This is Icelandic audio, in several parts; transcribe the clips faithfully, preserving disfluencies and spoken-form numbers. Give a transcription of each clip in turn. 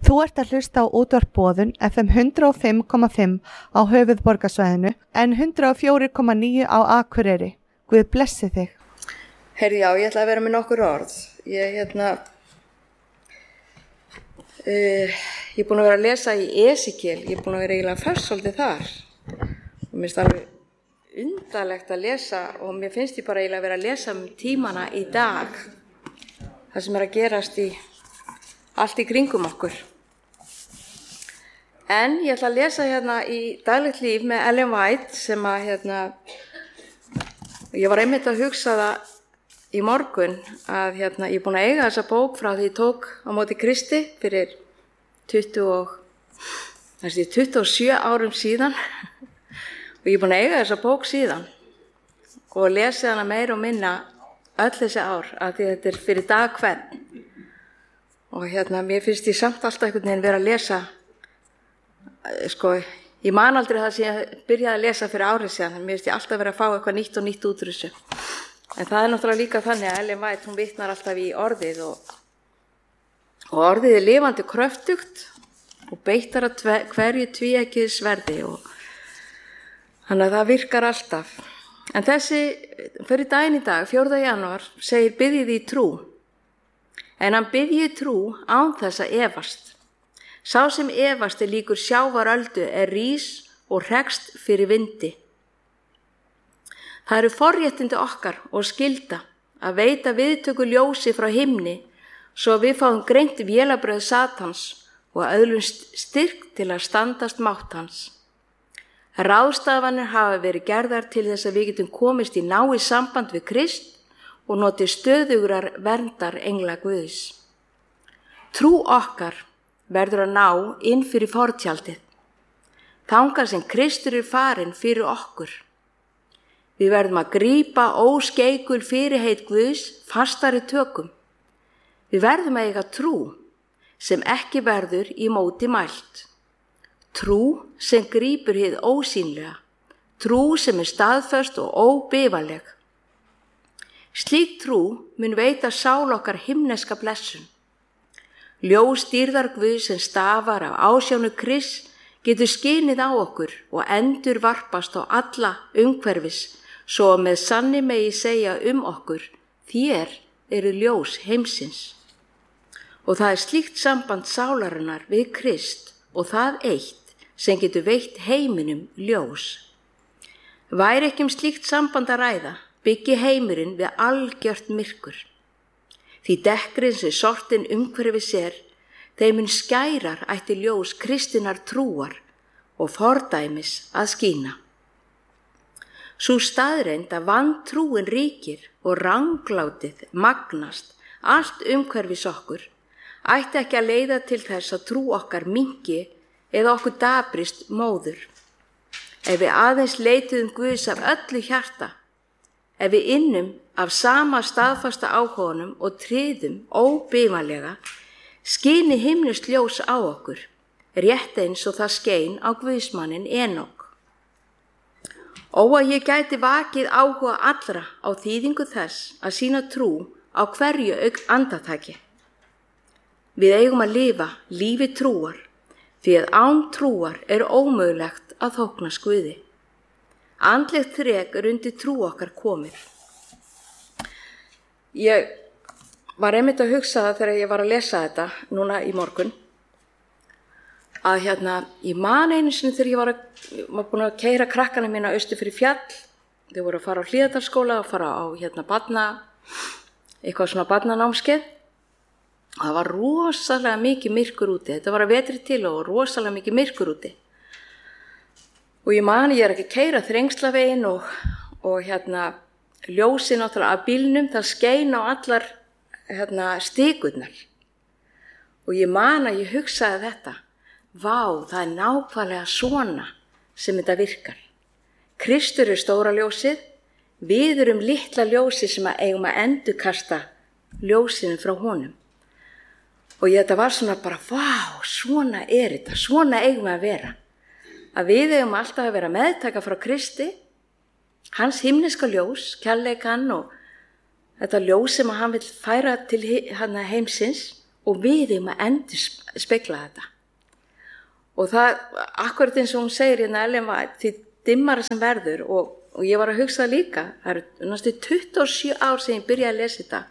Þú ert að hlusta á útvarp Boðun F M hundrað og fimm komma fimm á höfuðborgarsvæðinu en hundrað og fjögur komma níu á Akureyri. Guð blessi þig. Herri, já, ég ætla að vera með nokkur orð. Ég, hérna, uh, ég er búin að vera að lesa í Esekiel, ég er búin að vera eiginlega föst svolítið þar. Og mér finnst alveg undarlegt að lesa og mér finnst ég bara eiginlega að vera að lesa um tímana í dag. Það sem er að gerast í allt í kringum okkur. En ég ætla að lesa hérna í Daglegt líf með Ellen White sem að hérna, ég var einmitt að hugsa það í morgun að hérna, ég er búin að eiga þessa bók frá því ég tók á móti Kristi fyrir tuttugu og, tuttugu og sjö árum síðan og ég er búin að eiga þessa bók síðan og lesi hana meira og minna öll þessi ár af því þetta er fyrir dag hvern og hérna mér finnst ég samt alltaf einhvern veginn vera að lesa sko, ég man aldrei það sem ég byrjaði að lesa fyrir árið síðan en mér finnst ég alltaf vera að fá eitthvað nýtt og nýtt út úr þessu. En það er náttúrulega líka þannig að Ellen White, hún vitnar alltaf í orðið og, og orðið er lifandi kröftugt og beittar að tve, hverju tvíeggjuðu sverði og þannig að það virkar alltaf. En þessi, fyrir daginn í dag, fjórða janúar, segir biðjið í trú. En hann biðjið trú án þess að efast. Sá sem efast er líkur sjávaröldu er rís og hrekst fyrir vindi. Það eru forréttindi okkar og skylda að veita viðtöku ljósi frá himni svo við fáum greint vélabröð Satans og öðlumst styrk til að standast mátt hans. Ráðstafanir hafa verið gerðar til þess að við getum komist í náið samband við Krist og notið stöðugrar verndar engla Guðs. Trú okkar verður að ná inn fyrir fortjaldið, þangað sem Kristur er farinn fyrir okkur. Við verðum að grípa óskeikul fyrirheit Guðs fastari tökum. Við verðum að eiga trú sem ekki verður í móti mælt. Trú sem grípur hið ósýnlega, trú sem er staðföst og óbifaleg. Slík trú mun veita sál okkar himneska blessun. Ljós dýrðar Guðs sem stafar af ásjánu Krists getur skinið á okkur og endur varpast á alla umhverfis svo með sanni megi segja um okkur, þér eru ljós heimsins. Og það er slíkt samband sálarinnar við Krist og það eitt sem getur veitt heiminum ljós. Væri ekki um slíkt samband að ræða, byggi heimurinn við algjört myrkur. Því dekkrinn sem sortin umhverfis er, þeim mun skærar ætti ljós kristinnar trúar og fordæmis að skína. Sú staðreynd að vantrúin ríkir og ranglátið magnast allt umhverfis okkur, ætti ekki að leiða til þess að trú okkar minnki eða okkur dabrist móður. Ef við aðeins leituðum Guðs af öllu hjarta, ef við innum af sama staðfasta áhuganum og tryðum óbifalega, skini himnust ljós á okkur, rétt eins og það skein á Guðsmanninn Enok. Ó að ég gæti vakið áhuga allra á þýðingu þess að sína trú á hverju auk andartaki. Við eigum að lifa lífi trúar, því að án trúar er ómögulegt að þóknast Guði. Andlegt þrek er undir trú okkar komið. Ég var einmitt að hugsa það þegar ég var að lesa þetta núna í morgun að hérna, ég man einu sinni þegar ég var, að, var búin að keyra krakkana mína austur fyrir fjall, þau voru að fara á Hlíðardalsskóla og fara á hérna barna, eitthvað svona barnanámskeið. Það var rosalega mikið myrkur úti, þetta var að vetri til og rosalega mikið myrkur úti. Og ég man, ég er ekki að keyra Þrengslaveginn og, og hérna ljósin náttúrulega af bílnum, það skein á allar hérna, stíkurnar. Og ég man að ég hugsaði þetta, vá, það er nákvæmlega svona sem þetta virkar. Kristur er stóra ljósið, við erum litla ljósið sem að eigum að endurkasta ljósinu frá honum. Og ég, þetta var svona bara, vá, svona er þetta, svona eigum við að vera. Að við eigum alltaf að vera meðtaka frá Kristi, hans himneska ljós, kærleikann og þetta ljós sem hann vil færa til heimsins og við erum að endur spegla þetta. Og það, akkurat eins og hún segir hérna, Ellen, var því dimmara sem verður, og, og ég var að hugsa það líka, það eru næstu tuttugu og sjö ár sem ég byrjaði að lesa þetta.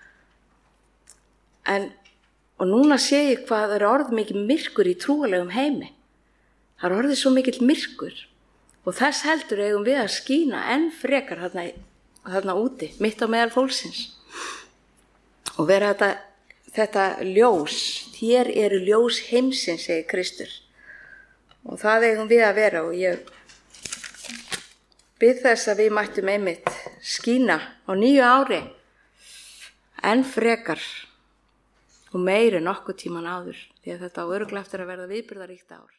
En, og núna sé ég hvað það er orðið mikið myrkur í trúalegum heimi. Það er orðið svo mikill myrkur, og þess heldur eigum við að skína enn frekar þarna, þarna úti, mitt á meðal fólksins. Og vera þetta, þetta ljós, hér eru ljós heimsins, segir Kristur. Og það eigum við að vera, og ég bið þess að við mættum einmitt skína á nýju ári enn frekar og meiri nokkuð tíman áður, því að þetta á örugglega eftir að verða viðburðaríkt ár.